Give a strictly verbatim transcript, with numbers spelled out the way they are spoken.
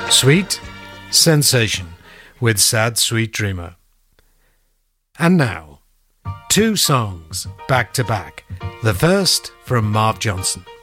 Sweet Sensation with Sad Sweet Dreamer. And now, two songs back to back. The first from Marv Johnson.